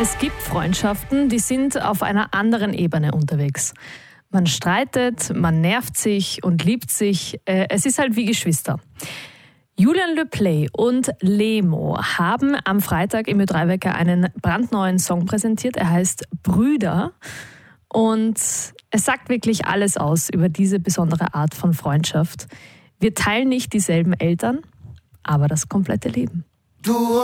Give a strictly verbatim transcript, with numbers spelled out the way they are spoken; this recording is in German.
Es gibt Freundschaften, die sind auf einer anderen Ebene unterwegs. Man streitet, man nervt sich und liebt sich. Es ist halt wie Geschwister. Julian Le Play und Lemo haben am Freitag im Ö drei Wecker einen brandneuen Song präsentiert. Er heißt Brüder und es sagt wirklich alles aus über diese besondere Art von Freundschaft. Wir teilen nicht dieselben Eltern, aber das komplette Leben. Du